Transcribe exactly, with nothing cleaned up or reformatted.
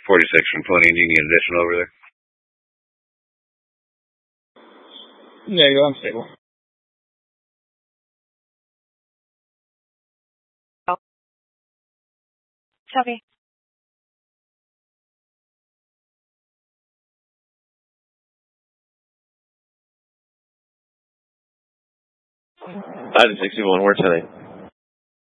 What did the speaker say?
forty-six from twenty. Do you need additional over there? Yeah, you go. I'm stable. Copy. five to sixty-one, where today?